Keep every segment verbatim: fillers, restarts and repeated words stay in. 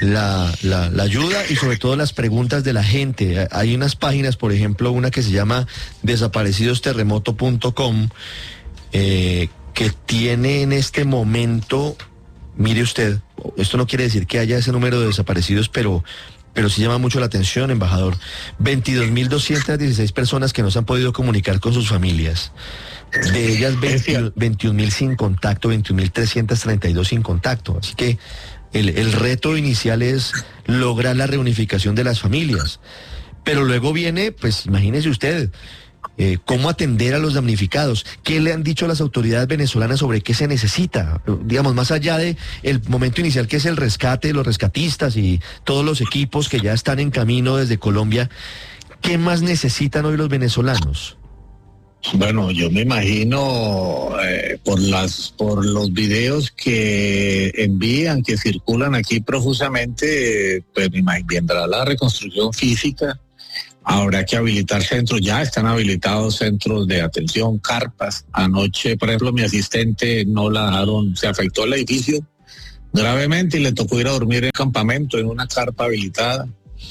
la, la, la ayuda y sobre todo las preguntas de la gente. Hay unas páginas, por ejemplo, una que se llama desaparecidos terremoto punto com, eh, que tiene en este momento, mire usted, esto no quiere decir que haya ese número de desaparecidos, pero, pero sí llama mucho la atención, embajador. veintidós mil doscientas dieciséis personas que no se han podido comunicar con sus familias. De ellas veintiún mil sin contacto, veintiún mil trescientos treinta y dos sin contacto. Así que el, el reto inicial es lograr la reunificación de las familias. Pero luego viene, pues imagínese usted, eh, cómo atender a los damnificados. ¿Qué le han dicho las autoridades venezolanas sobre qué se necesita? Digamos, más allá de el momento inicial que es el rescate, los rescatistas y todos los equipos que ya están en camino desde Colombia, ¿qué más necesitan hoy los venezolanos? Bueno, yo me imagino eh, por las por los videos que envían, que circulan aquí profusamente, eh, pues me imagino, vendrá la reconstrucción física. Habrá que habilitar centros, ya están habilitados centros de atención, carpas. Anoche, por ejemplo, mi asistente no la dejaron, se afectó el edificio gravemente y le tocó ir a dormir en campamento, en una carpa habilitada.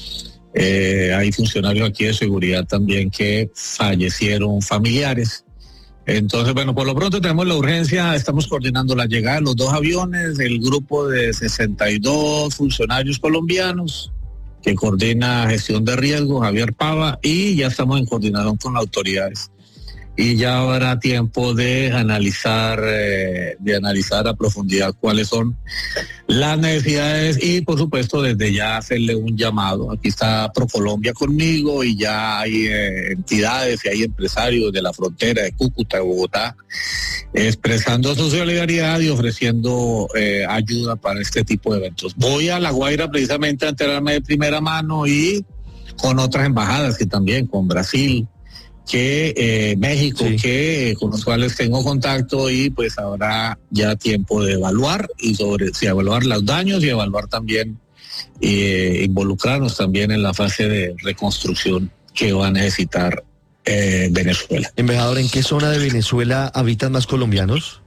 Eh, hay funcionarios aquí de seguridad también que fallecieron familiares. Entonces, bueno, por lo pronto tenemos la urgencia, estamos coordinando la llegada de los dos aviones, el grupo de sesenta y dos funcionarios colombianos que coordina gestión de riesgo, Javier Pava, y ya estamos en coordinación con las autoridades. Y ya habrá tiempo de analizar, eh, de analizar a profundidad cuáles son las necesidades y, por supuesto, desde ya hacerle un llamado. Aquí está ProColombia conmigo y ya hay eh, entidades y hay empresarios de la frontera de Cúcuta, de Bogotá, expresando su solidaridad y ofreciendo eh, ayuda para este tipo de eventos. Voy a La Guaira precisamente a enterarme de primera mano y con otras embajadas que también, con Brasil, que eh, México, sí. que eh, con los cuales tengo contacto, y pues habrá ya tiempo de evaluar y sobre si evaluar los daños y evaluar también eh, involucrarnos también en la fase de reconstrucción que va a necesitar eh, Venezuela. Embajador, ¿en qué zona de Venezuela habitan más colombianos?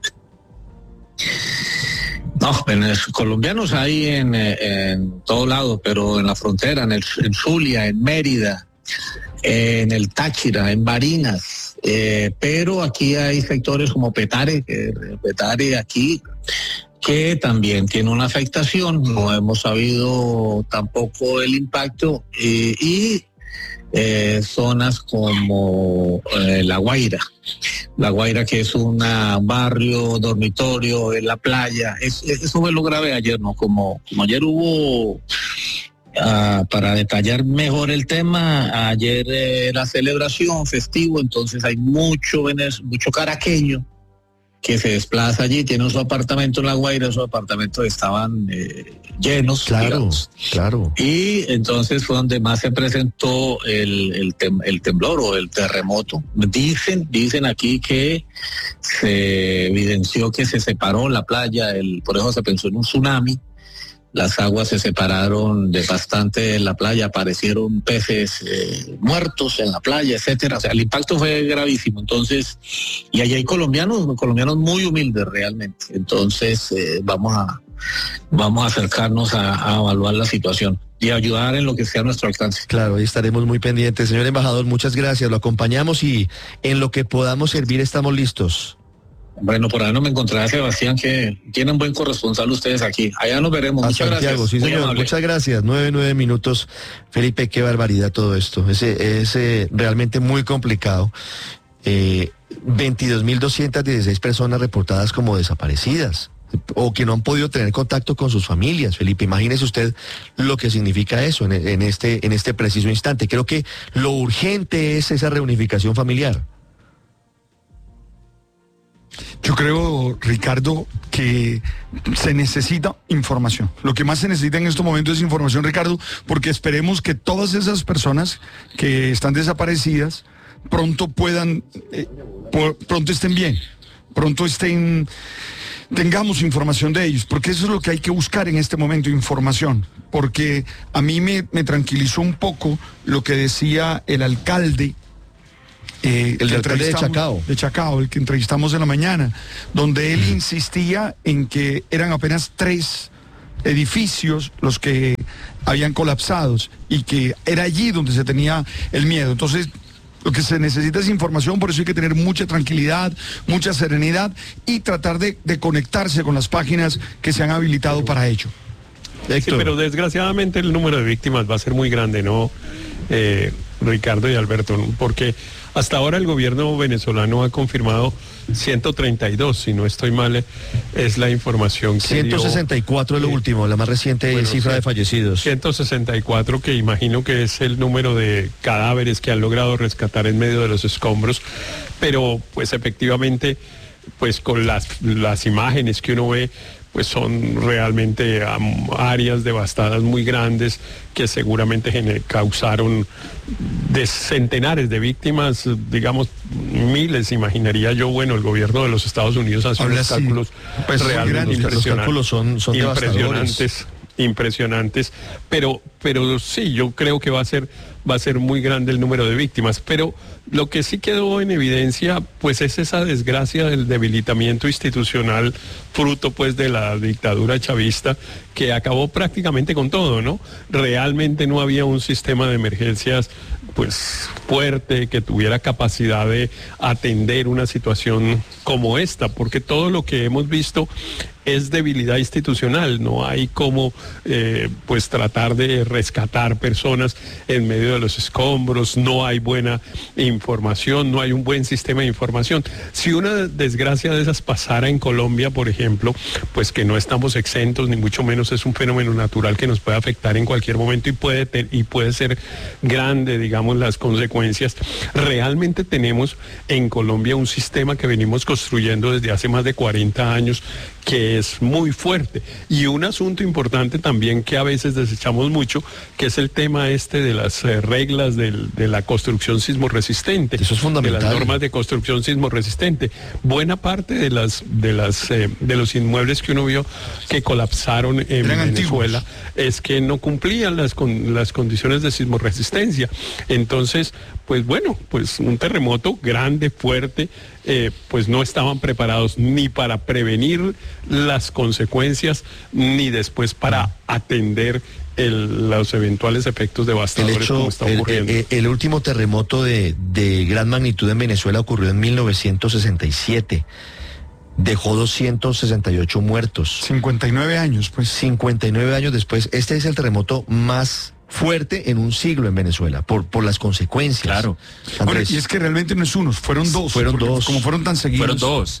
No, colombianos hay en, en todo lado, pero en la frontera, en, el, en Zulia, en Mérida, en el Táchira, en Barinas, eh, pero aquí hay sectores como Petare, que Petare aquí, que también tiene una afectación, no hemos sabido tampoco el impacto, eh, y eh, zonas como eh, La Guaira, La Guaira que es una, un barrio, dormitorio en la playa, es, eso fue lo grave ayer, ¿no? Como, como ayer hubo... Uh, para detallar mejor el tema, ayer era eh, celebración, festivo, entonces hay mucho venez, mucho caraqueño que se desplaza allí, tiene su apartamento en La Guaira, sus apartamentos estaban eh, llenos. Claro, digamos. claro. Y entonces fue donde más se presentó el, el, tem, el temblor o el terremoto. Dicen, dicen aquí que se evidenció que se separó la playa, el, por eso se pensó en un tsunami. Las aguas se separaron de bastante de la playa, aparecieron peces eh, muertos en la playa, etcétera. O sea, el impacto fue gravísimo. Entonces, y allí hay colombianos, colombianos muy humildes realmente. Entonces, eh, vamos a vamos a acercarnos a, a evaluar la situación y ayudar en lo que sea a nuestro alcance. Claro, ahí estaremos muy pendientes. Señor embajador, muchas gracias. Lo acompañamos y en lo que podamos servir estamos listos. Bueno, por ahí no me encontrará Sebastián, que tienen buen corresponsal ustedes aquí. Allá nos veremos. A Muchas Santiago, gracias. Sí, señor. Muchas gracias. Nueve, nueve minutos. Felipe, qué barbaridad todo esto. Es, es eh, realmente muy complicado. Eh, veintidós mil doscientas dieciséis personas reportadas como desaparecidas o que no han podido tener contacto con sus familias. Felipe, imagínese usted lo que significa eso en, en, este, en este preciso instante. Creo que lo urgente es esa reunificación familiar. Yo creo, Ricardo, que se necesita información. Lo que más se necesita en estos momentos es información, Ricardo, porque esperemos que todas esas personas que están desaparecidas pronto puedan, eh, por, pronto estén bien, pronto estén, tengamos información de ellos, porque eso es lo que hay que buscar en este momento, información. Porque a mí me, me tranquilizó un poco lo que decía el alcalde. Eh, el alcalde de Chacao. De Chacao, el que entrevistamos en la mañana, donde él insistía en que eran apenas tres edificios los que habían colapsado y que era allí donde se tenía el miedo. Entonces, lo que se necesita es información, por eso hay que tener mucha tranquilidad, mucha serenidad y tratar de, de conectarse con las páginas que se han habilitado para ello. Sí, pero desgraciadamente el número de víctimas va a ser muy grande, ¿no? Eh, Ricardo y Alberto, porque hasta ahora el gobierno venezolano ha confirmado ciento treinta y dos, si no estoy mal, es la información que ciento sesenta y cuatro dio, es lo último, la más reciente bueno, cifra sí, de fallecidos. ciento sesenta y cuatro, que imagino que es el número de cadáveres que han logrado rescatar en medio de los escombros, pero pues efectivamente, pues con las, las imágenes que uno ve, pues son realmente um, áreas devastadas muy grandes que seguramente gener- causaron de centenares de víctimas, digamos miles, imaginaría yo. Bueno, el gobierno de los Estados Unidos hace unos cálculos pues realmente los cálculos son, son impresionantes, impresionantes, pero, pero sí, yo creo que va a ser, va a ser muy grande el número de víctimas, pero lo que sí quedó en evidencia, pues es esa desgracia del debilitamiento institucional, fruto pues de la dictadura chavista, que acabó prácticamente con todo, ¿no? Realmente no había un sistema de emergencias pues fuerte, que tuviera capacidad de atender una situación como esta, porque todo lo que hemos visto es debilidad institucional, no hay como eh, pues tratar de rescatar personas en medio de los escombros, no hay buena información, no hay un buen sistema de información. Si una desgracia de esas pasara en Colombia, por ejemplo, pues que no estamos exentos, ni mucho menos es un fenómeno natural que nos puede afectar en cualquier momento y puede, te- y puede ser grande, digamos, las consecuencias. Realmente tenemos en Colombia un sistema que venimos construyendo desde hace más de cuarenta años, que es muy fuerte. Y un asunto importante también que a veces desechamos mucho, que es el tema este de las eh, reglas del, de la construcción sismorresistente. Eso es fundamental. De las normas de construcción sismorresistente. Buena parte de las de las eh, de los inmuebles que uno vio que colapsaron en Eran Venezuela antiguos. es que no cumplían las con, las condiciones de sismorresistencia. Entonces, pues bueno, pues un terremoto grande, fuerte, eh, pues no estaban preparados ni para prevenir las consecuencias, ni después para atender el, los eventuales efectos El devastadores hecho, como está el, ocurriendo. el- el último terremoto de, de gran magnitud en Venezuela ocurrió en mil novecientos sesenta y siete. Dejó doscientos sesenta y ocho muertos. cincuenta y nueve años, pues. cincuenta y nueve años después, este es el terremoto más fuerte en un siglo en Venezuela, por, por las consecuencias. Claro. Ahora, Andrés, y es que realmente no es uno, fueron dos. Fueron porque dos. Como fueron tan seguidos. Fueron dos.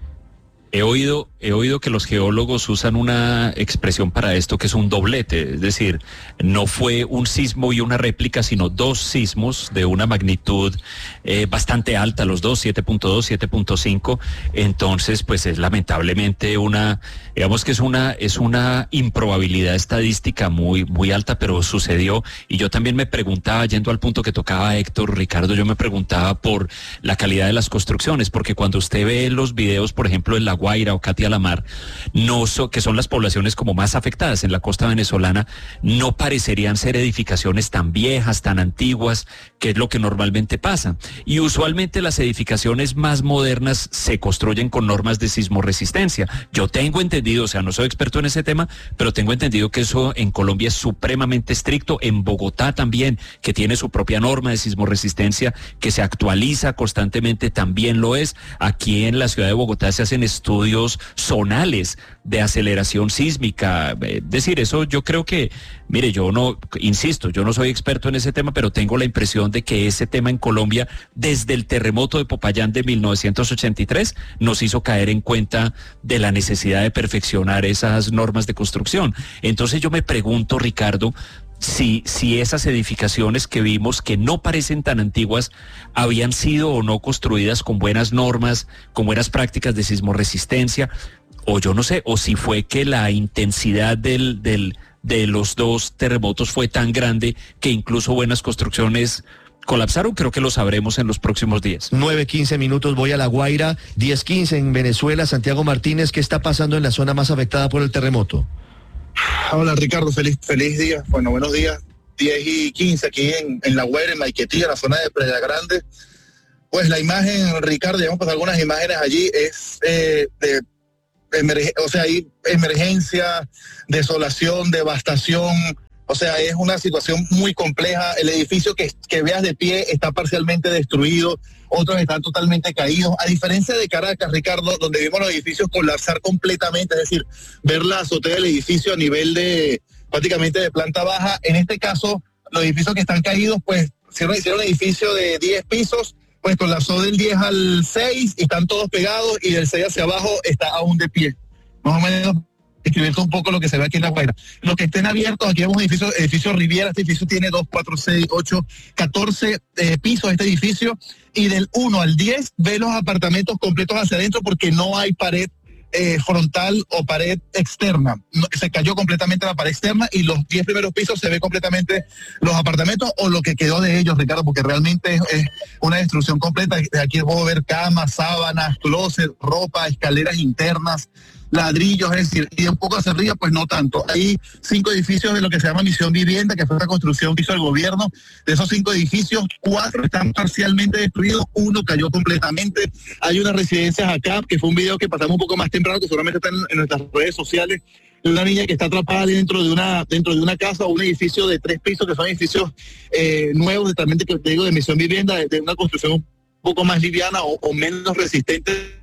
He oído, he oído que los geólogos usan una expresión para esto que es un doblete, es decir, no fue un sismo y una réplica, sino dos sismos de una magnitud eh, bastante alta, los dos, siete punto dos, siete punto cinco. Entonces, pues es lamentablemente una, digamos que es una, es una improbabilidad estadística muy, muy alta, pero sucedió. Y yo también me preguntaba, yendo al punto que tocaba Héctor, Ricardo, yo me preguntaba por la calidad de las construcciones, porque cuando usted ve los videos, por ejemplo, en la Guaira o Catia la Mar, no so, que son las poblaciones como más afectadas en la costa venezolana, no parecerían ser edificaciones tan viejas, tan antiguas, que es lo que normalmente pasa. Y usualmente las edificaciones más modernas se construyen con normas de sismorresistencia. Yo tengo entendido, o sea, no soy experto en ese tema, pero tengo entendido que eso en Colombia es supremamente estricto, en Bogotá también, que tiene su propia norma de sismorresistencia, que se actualiza constantemente, también lo es. Aquí en la ciudad de Bogotá se hacen estudios estudios zonales de aceleración sísmica. Es decir, eso yo creo que, mire, yo no, insisto, yo no soy experto en ese tema, pero tengo la impresión de que ese tema en Colombia, desde el terremoto de Popayán de mil novecientos ochenta y tres, nos hizo caer en cuenta de la necesidad de perfeccionar esas normas de construcción. Entonces yo me pregunto, Ricardo, Si, si esas edificaciones que vimos, que no parecen tan antiguas, habían sido o no construidas con buenas normas, con buenas prácticas de sismorresistencia, o yo no sé, o si fue que la intensidad del, del, de los dos terremotos fue tan grande que incluso buenas construcciones colapsaron. Creo que lo sabremos en los próximos días. nueve quince minutos, voy a La Guaira, diez quince en Venezuela. Santiago Martínez, ¿qué está pasando en la zona más afectada por el terremoto? Hola Ricardo, feliz feliz día. Bueno, buenos días. diez y quince aquí en, en La Guaira, en Maiquetía, en la zona de Playa Grande. Pues la imagen, Ricardo, ya hemos pasado algunas imágenes allí, es eh, de emerge- o sea, hay emergencia, desolación, devastación, O sea, es una situación muy compleja. El edificio que, que veas de pie está parcialmente destruido, otros están totalmente caídos. A diferencia de Caracas, Ricardo, donde vimos los edificios colapsar completamente, es decir, ver la azotea del edificio a nivel de prácticamente de planta baja. En este caso, los edificios que están caídos, pues, hicieron, hicieron un edificio de diez pisos, pues colapsó del diez al seis y están todos pegados, y del seis hacia abajo está aún de pie. Más o menos escribirte un poco lo que se ve aquí en La Guaira. Los que estén abiertos, aquí vemos un edificio, edificio Riviera. Este edificio tiene dos, cuatro, seis, ocho, catorce eh, pisos este edificio, y del uno al diez ve los apartamentos completos hacia adentro porque no hay pared eh, frontal o pared externa. No, se cayó completamente la pared externa, y los diez primeros pisos se ve completamente los apartamentos o lo que quedó de ellos, Ricardo, porque realmente es, es una destrucción completa. De aquí puedo ver camas, sábanas, closet, ropa, escaleras internas, ladrillos, es decir, y un poco hacia arriba, pues no tanto. Hay cinco edificios de lo que se llama Misión Vivienda, que fue una construcción que hizo el gobierno. De esos cinco edificios, cuatro están parcialmente destruidos, uno cayó completamente. Hay unas residencias acá, que fue un video que pasamos un poco más temprano, que seguramente está en, en nuestras redes sociales, de una niña que está atrapada dentro de una dentro de una casa o un edificio de tres pisos, que son edificios eh, nuevos, también que te digo, de Misión Vivienda, de, de una construcción un poco más liviana o, o menos resistente.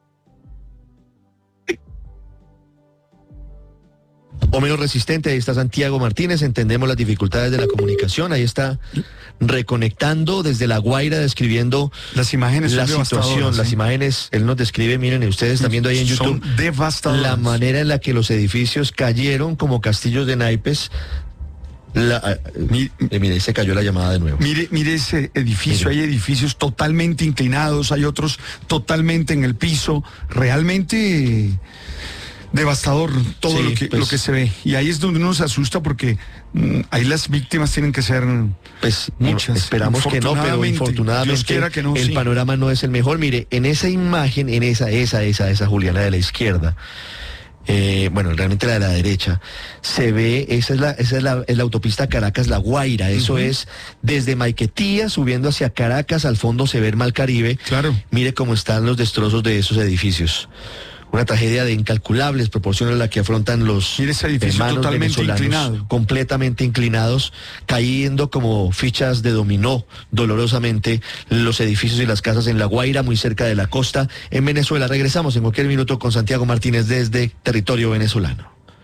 O menos resistente. Ahí está Santiago Martínez, entendemos las dificultades de la comunicación, ahí está reconectando desde La Guaira, describiendo las imágenes, la son situación, las ¿sí? imágenes, él nos describe, miren, ustedes están viendo ahí en YouTube, son devastadoras. La manera en la que los edificios cayeron como castillos de naipes. La, mire, mire, se cayó la llamada de nuevo. Mire, mire ese edificio, mire. Hay edificios totalmente inclinados, hay otros totalmente en el piso, realmente devastador todo sí, lo que pues, lo que se ve, y ahí es donde uno se asusta porque mm, ahí las víctimas tienen que ser pues muchas. Esperamos que no, pero infortunadamente Dios quiera que no, el sí. panorama no es el mejor. Mire, en esa imagen, en esa, esa, esa, esa Juliana de la izquierda, eh, bueno, realmente la de la derecha, se ve, esa es la, esa es la, es la autopista Caracas-La Guaira, eso uh-huh. es desde Maiquetía subiendo hacia Caracas, al fondo se ve el Mar Caribe. Claro. Mire cómo están los destrozos de esos edificios. Una tragedia de incalculables proporciones la que afrontan los hermanos venezolanos, inclinado. completamente inclinados, cayendo como fichas de dominó dolorosamente los edificios y las casas en La Guaira, muy cerca de la costa, en Venezuela. Regresamos en cualquier minuto con Santiago Martínez desde territorio venezolano.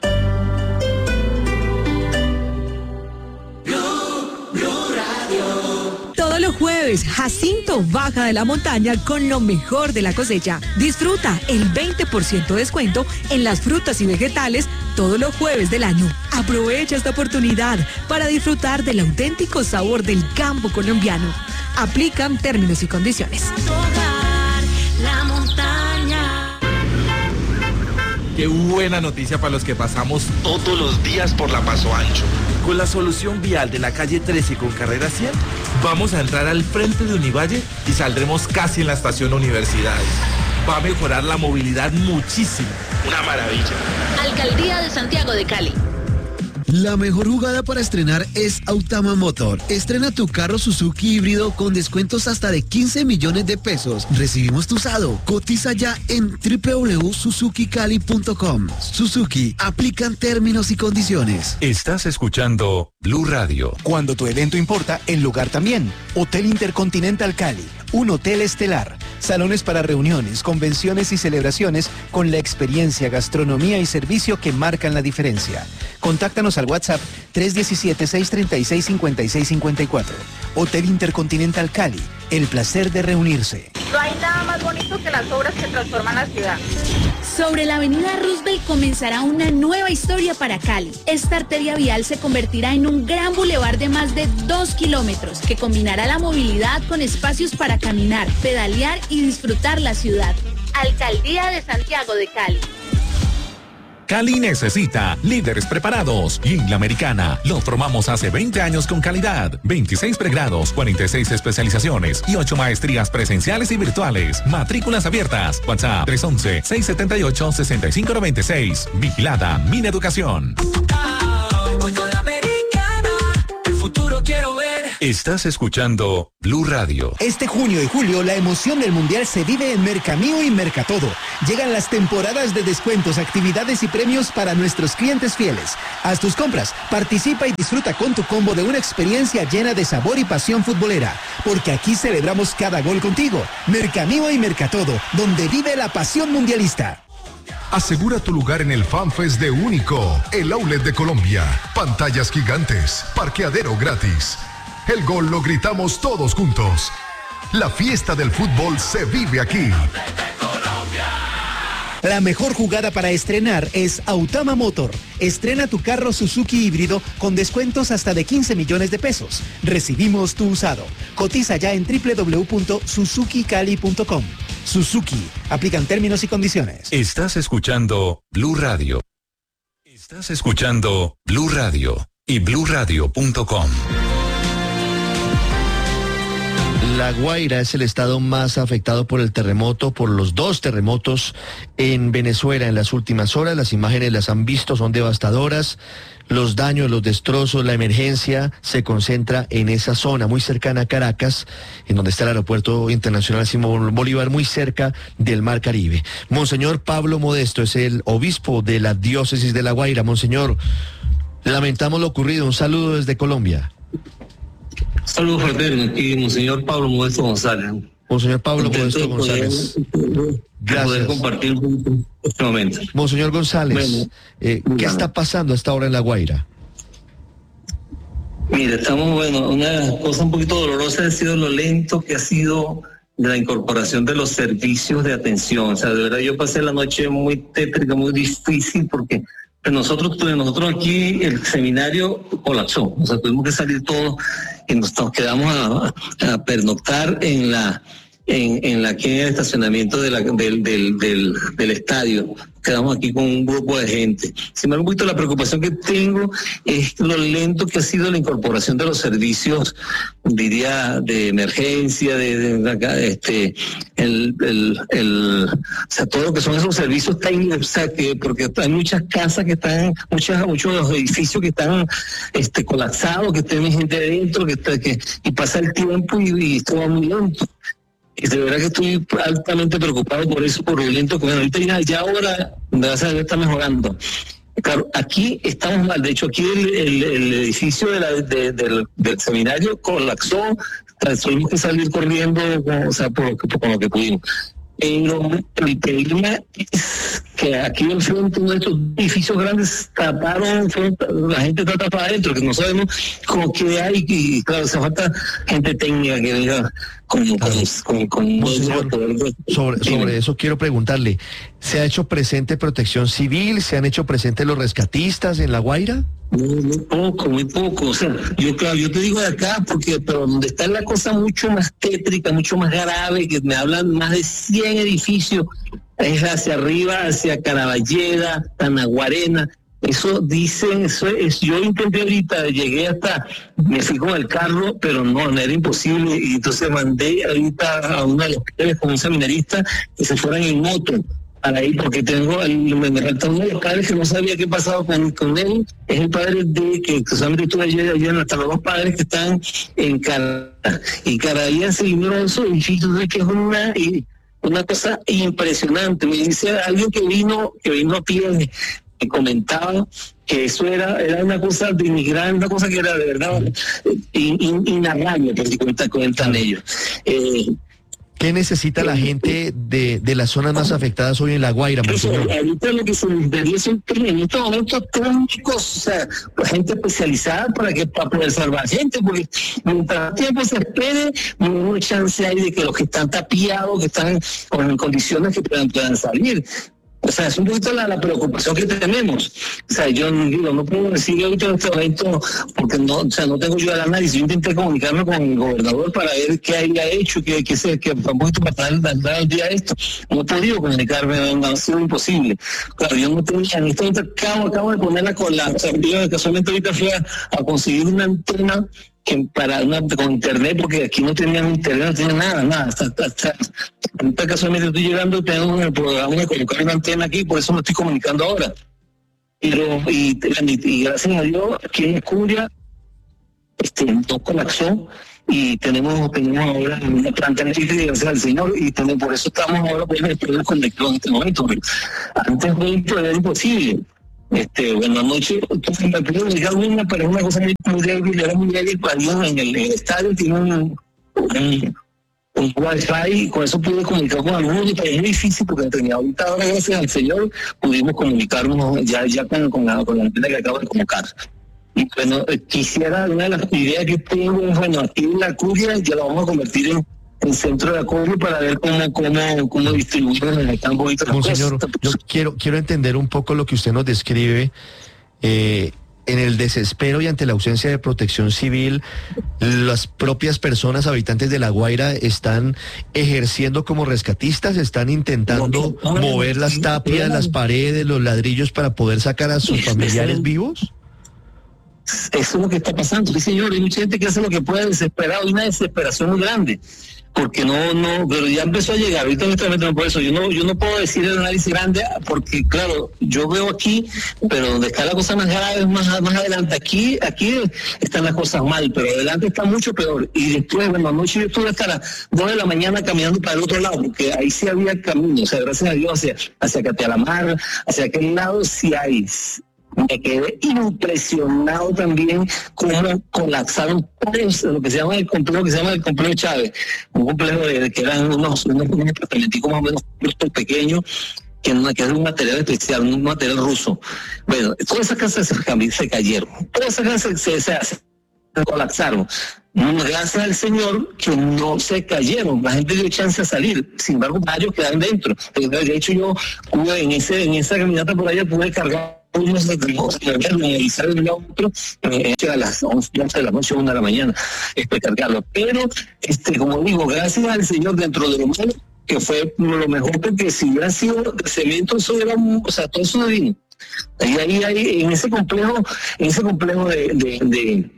Jueves, Jacinto baja de la montaña con lo mejor de la cosecha. Disfruta el veinte por ciento de descuento en las frutas y vegetales todos los jueves del año. Aprovecha esta oportunidad para disfrutar del auténtico sabor del campo colombiano. Aplican términos y condiciones. La montaña. Qué buena noticia para los que pasamos todos los días por la Paso Ancho. Con la solución vial de la calle trece con carrera cien, vamos a entrar al frente de Univalle y saldremos casi en la estación Universidades. Va a mejorar la movilidad muchísimo. Una maravilla. Alcaldía de Santiago de Cali. La mejor jugada para estrenar es Autama Motor. Estrena tu carro Suzuki híbrido con descuentos hasta de quince millones de pesos. Recibimos tu usado. Cotiza ya en doble u doble u doble u punto suzuki cali punto com. Suzuki, aplican términos y condiciones. Estás escuchando Blue Radio. Cuando tu evento importa, el lugar también. Hotel Intercontinental Cali, un hotel estelar. Salones para reuniones, convenciones y celebraciones con la experiencia, gastronomía y servicio que marcan la diferencia. Contáctanos al WhatsApp tres uno siete, seis tres seis, cinco seis cinco cuatro. Hotel Intercontinental Cali, el placer de reunirse. No hay nada más bonito que las obras que transforman la ciudad. Sobre la avenida Roosevelt comenzará una nueva historia para Cali. Esta arteria vial se convertirá en un gran bulevar de más de dos kilómetros que combinará la movilidad con espacios para caminar, pedalear y disfrutar la ciudad. Alcaldía de Santiago de Cali. Cali necesita líderes preparados y en la Americana lo formamos hace veinte años con calidad. veintiséis pregrados, cuarenta y seis especializaciones y ocho maestrías presenciales y virtuales. Matrículas abiertas. WhatsApp tres once, seis setenta y ocho, sesenta y cinco noventa y seis. Vigilada Mineducación. Oh, voy con la Americana. El futuro quiero ver. Estás escuchando Blue Radio. Este junio y julio la emoción del Mundial se vive en Mercamío y Mercatodo. Llegan las temporadas de descuentos, actividades y premios para nuestros clientes fieles. Haz tus compras, participa y disfruta con tu combo de una experiencia llena de sabor y pasión futbolera. Porque aquí celebramos cada gol contigo. Mercamío y Mercatodo, donde vive la pasión mundialista. Asegura tu lugar en el FanFest de Único, el outlet de Colombia. Pantallas gigantes, parqueadero gratis. El gol lo gritamos todos juntos. La fiesta del fútbol se vive aquí. La mejor jugada para estrenar es Autama Motor. Estrena tu carro Suzuki híbrido con descuentos hasta de quince millones de pesos. Recibimos tu usado. Cotiza ya en doble u doble u doble u punto suzuki cali punto com. Suzuki. Aplican términos y condiciones. Estás escuchando Blue Radio. Estás escuchando Blue Radio y blue radio punto com. La Guaira es el estado más afectado por el terremoto, por los dos terremotos en Venezuela en las últimas horas. Las imágenes las han visto, son devastadoras. Los daños, los destrozos, la emergencia se concentra en esa zona muy cercana a Caracas, en donde está el aeropuerto internacional Simón Bolívar, muy cerca del Mar Caribe. Monseñor Pablo Modesto es el obispo de la diócesis de La Guaira. Monseñor, lamentamos lo ocurrido. Un saludo desde Colombia. Saludos fraternos, aquí Monseñor Pablo Modesto González. Monseñor Pablo Contento Modesto González. Poder, Gracias. poder compartir un este momento. Monseñor González, Bueno, eh, ¿qué bueno. está pasando a esta hora en La Guaira? Mira, estamos, bueno, una cosa un poquito dolorosa ha sido lo lento que ha sido la incorporación de los servicios de atención. O sea, de verdad yo pasé la noche muy tétrica, muy difícil, porque nosotros, nosotros aquí el seminario colapsó. O sea, tuvimos que salir todos y nos, nos quedamos a, a pernoctar en la en, en la que en el estacionamiento de la, del, del, del, del estadio. Quedamos aquí con un grupo de gente. Sin embargo, un poquito la preocupación que tengo es lo lento que ha sido la incorporación de los servicios, diría, de emergencia, de, de, de acá, este, el, el, el, o sea, todo lo que son esos servicios técnicos, o sea, que, porque hay muchas casas que están, muchas, muchos edificios que están, este, colapsados, que tienen gente adentro, que, está, que, y pasa el tiempo y, y todo va muy lento. Y de verdad que estoy altamente preocupado por eso, por lo lento que bueno, ahorita ya, ya ahora gracias a Dios está mejorando. Claro, aquí estamos mal. De hecho, aquí el, el, el edificio de la, de, del, del seminario colapsó. Tuvimos que salir corriendo, o sea, por lo que, por lo que pudimos. Pero el problema es que aquí en frente uno de estos edificios grandes taparon, la gente está tapada adentro, que no sabemos cómo que hay, y claro, se falta gente técnica que venga con, con, con, con Monseñor, sobre, sobre eso quiero preguntarle, ¿se ha hecho presente Protección Civil? ¿Se han hecho presentes los rescatistas en La Guaira? Muy, muy poco, muy poco. O sea, yo claro, yo te digo de acá porque, pero donde está la cosa mucho más tétrica, mucho más grave, que me hablan más de cien edificios, es hacia arriba, hacia Caraballeda, Tanaguarena. Eso dicen, eso es, yo intenté ahorita, llegué hasta, me fui con el carro, pero no, no era imposible, y entonces mandé ahorita a una de las mujeres con un seminarista que se fueran en moto para ir, porque tengo, el, me, me falta uno de los padres que no sabía qué pasaba con, con él, es el padre de, que, que solamente estuve ayer, ayer hasta los dos padres que están en Caraballeda, y Caraballeda se vinieron a esos edificios, que es una... Y, una cosa impresionante. Me dice alguien que vino, que vino a pie, me comentaba que eso era, era una cosa de inmigrante, una cosa que era de verdad in, in, inarrable, por si cuentan, cuentan ellos. Eh, ¿Qué necesita la gente de, de las zonas más afectadas hoy en La Guaira, Monseñor? Ahorita lo que se necesitaría son en estos momentos técnicos, o sea, gente especializada para que para poder salvar gente, porque mientras tiempo se espere, no hay chance hay de que los que están tapiados, que están con condiciones que puedan, puedan salir. O sea, es un poquito la, la preocupación que tenemos. O sea, yo digo, no puedo decir ahorita en este momento, porque no, o sea, no tengo yo el análisis. Yo intenté comunicarme con el gobernador para ver qué haya hecho, qué que se, que un poquito para dar al día esto. No he podido comunicarme, no ha sido imposible. Claro, yo no tenía, en este momento acabo, acabo de ponerla con la, o sea, yo casualmente ahorita fui a, a conseguir una antena que para una, con internet, porque aquí no tenían internet, no tenían nada, nada. Hasta, hasta, hasta, hasta casualmente estoy llegando, tengo el programa de colocar una antena aquí, por eso me estoy comunicando ahora. Pero, y, y, y gracias a Dios, aquí en Escuria, este, no colapsó. Y tenemos, tenemos ahora una planta eléctrica, gracias al Señor, y tenemos, por eso estamos ahora pues, conectados en este momento. Antes era imposible. Este, bueno, anoche, me pude dedicar una, pero es una cosa muy, muy débil, era muy débil, en el, en el estadio tiene un, un, un wifi, y con eso pude comunicar con algunos, pero es muy difícil porque tenía ahorita, ahora gracias al Señor, pudimos comunicarnos ya, ya con, con, la, con la antena que acabo de convocar. Y bueno, quisiera, una de las ideas que tengo es, bueno, aquí en la curia ya la vamos a convertir en el centro de acopio para ver cómo, cómo, cómo distribuirlo en el campo. Monseñor, yo quiero, quiero entender un poco lo que usted nos describe. Eh, en el desespero y ante la ausencia de protección civil, las propias personas habitantes de La Guaira están ejerciendo como rescatistas, están intentando mover las tapias, las paredes, los ladrillos para poder sacar a sus familiares vivos. Eso es lo que está pasando, sí señor, hay mucha gente que hace lo que puede desesperado, hay una desesperación muy grande, porque no, no, pero ya empezó a llegar, ahorita honestamente no por eso, yo no, yo no puedo decir el análisis grande, porque claro, yo veo aquí, pero donde está la cosa más grave es más, más adelante, aquí, aquí están las cosas mal, pero adelante está mucho peor, y después, bueno, anoche yo estuve hasta las dos de la mañana caminando para el otro lado, porque ahí sí había camino, o sea, gracias a Dios, hacia, hacia Catealamar, hacia aquel lado sí hay. Me quedé impresionado también cómo colapsaron todos lo que se llama el complejo, que se llama el complejo Chávez, un complejo de, de que eran unos, unos, unos apartamenticos más o menos pequeños, que, una, que era un material especial, un material ruso. Bueno, todas esas casas se, se cayeron, todas esas casas se, se, se, se colapsaron. Gracias al Señor que no se cayeron, la gente dio chance a salir, sin embargo varios quedaron dentro. De hecho yo pude en ese en esa caminata por allá pude cargar unos de los que analizar el otro eh, a las once de la noche, una de la mañana, este, cargarlo. Pero, este, como digo, gracias al Señor dentro de lo malo, que fue lo mejor, porque si hubiera sido de cemento, eso era, o sea, todo eso no vino. Ahí, ahí, ahí, en ese complejo, en ese complejo de, de, de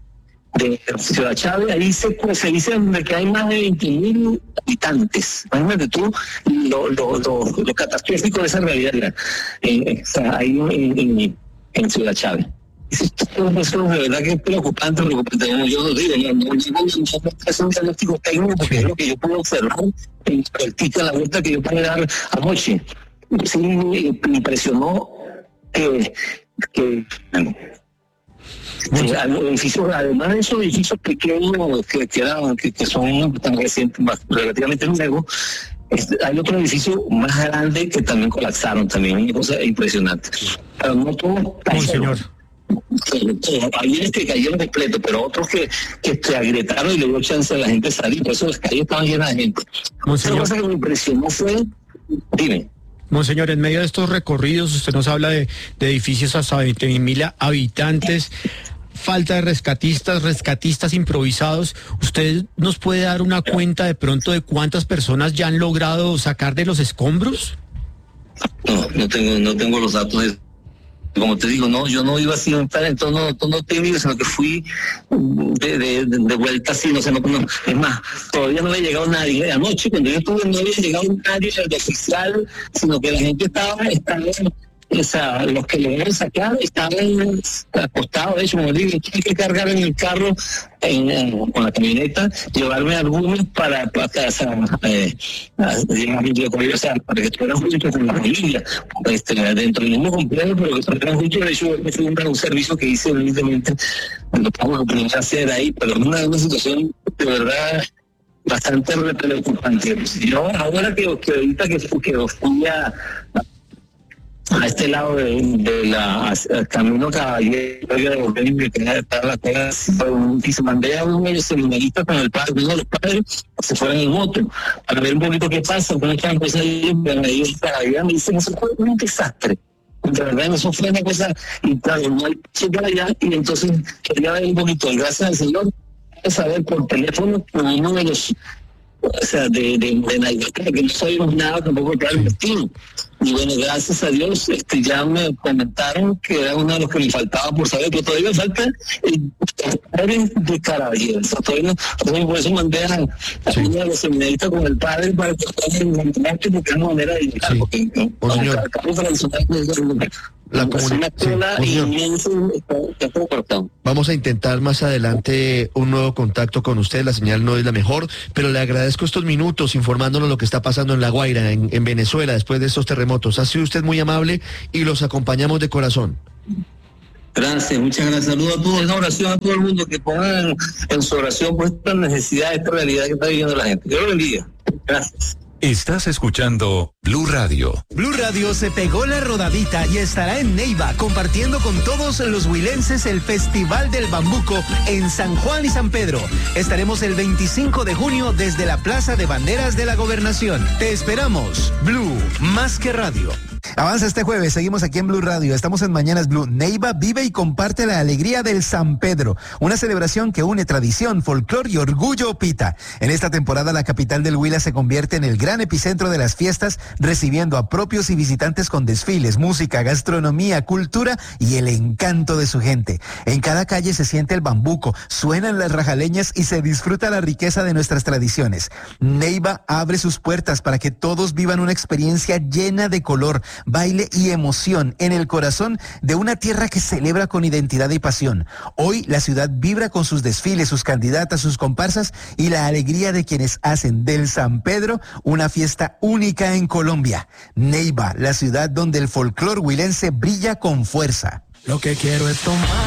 de Ciudad Chávez, ahí se, pues, se dice que hay más de veinte mil habitantes. Imagínate tú lo, lo, lo, lo catastrófico de esa realidad eh, o sea, ahí en, en, en Ciudad Chávez. Eso es de verdad que es preocupante, preocupante. Yo no digo, no, no, no, no es un diagnóstico técnico, porque es lo que yo puedo observar en práctica la vuelta que yo pude dar anoche. Sí, me impresionó que, que bueno, Sí, edificios, además de esos edificios pequeños que quedan, que, que son tan recientes, más, relativamente nuevos, este, hay otro edificio más grande que también colapsaron, también una cosa impresionante. Pero no todos cayeron. Hay unos que cayeron completo, pero otros que, que se agrietaron y le dio chance a la gente salir, por eso las calles estaban llenas de gente. Otra cosa que me impresionó fue, dime. Monseñor, en medio de estos recorridos, usted nos habla de, de edificios hasta veinte mil habitantes, falta de rescatistas, rescatistas improvisados. ¿Usted nos puede dar una cuenta de pronto de cuántas personas ya han logrado sacar de los escombros? No, no tengo, no tengo los datos de... Como te digo, no, yo no iba así en tono, tono técnico, sino que fui de, de, de vuelta así, no sé, no, no, es más, todavía no había llegado nadie. Anoche, cuando yo estuve, no había llegado nadie de oficial, sino que la gente estaba, estaba o sea, los que le iban a sacar estaban acostados. De hecho, como digo, tuve que cargar en el carro, en, en, con la camioneta, llevarme algunos para, para casa, eh, o sea, para que estuvieran juntos con la familia, este, dentro del mismo complejo, pero que estuvieran juntos. De hecho, fue un, un servicio que hice, evidentemente, lo podemos hacer ahí, pero es una, una situación de verdad bastante preocupante. Yo, ahora que, que ahorita que, que fui a a este lado de, de la a, Camino Caballero, que está la cosa, y se mandé a uno de los seminaristas con el padre, uno de los padres, se fueron en moto, para ver un poquito qué pasa, cómo están cosas ahí, ellos para me dicen, eso fue un desastre. De verdad, eso fue una cosa, y claro, no hay que para allá, y entonces quería ver un poquito, gracias al Señor, saber por teléfono con uno de los, o sea, de, de, de Naivata, que no sabíamos nada tampoco para el destino. Y bueno, gracias a Dios, este, ya me comentaron que era uno de los que me faltaba por saber, pero todavía me falta el padre de Carabineros. Todavía no, por eso mandé a, a sí. uno de los seminaristas con el padre para que puedan encontrarte, porque es una manera de llegar, sí. porque no, oh, el carro tradicional La es comuni- una cola sí, señor. inmensa que está cortado. Vamos a intentar más adelante un nuevo contacto con usted. La señal no es la mejor, pero le agradezco estos minutos informándonos lo que está pasando en La Guaira, en, en Venezuela, después de estos terremotos. Ha sido usted muy amable y los acompañamos de corazón. Gracias, muchas gracias. Saludos a todos, una oración a todo el mundo que pongan en su oración por esta necesidad, esta realidad que está viviendo la gente. Dios lo bendiga. Gracias. Estás escuchando Blue Radio. Blue Radio se pegó la rodadita y estará en Neiva compartiendo con todos los huilenses el Festival del Bambuco en San Juan y San Pedro. Estaremos el veinticinco de junio desde la Plaza de Banderas de la Gobernación. Te esperamos. Blue, más que radio. Avanza este jueves, seguimos aquí en Blue Radio, estamos en Mañanas Blue. Neiva vive y comparte la alegría del San Pedro, una celebración que une tradición, folclor y orgullo pita. En esta temporada la capital del Huila se convierte en el gran epicentro de las fiestas, recibiendo a propios y visitantes con desfiles, música, gastronomía, cultura y el encanto de su gente. En cada calle se siente el bambuco, suenan las rajaleñas y se disfruta la riqueza de nuestras tradiciones. Neiva abre sus puertas para que todos vivan una experiencia llena de color, baile y emoción en el corazón de una tierra que celebra con identidad y pasión. Hoy la ciudad vibra con sus desfiles, sus candidatas, sus comparsas y la alegría de quienes hacen del San Pedro una fiesta única en Colombia. Neiva, la ciudad donde el folclor huilense brilla con fuerza. Lo que quiero es tomar.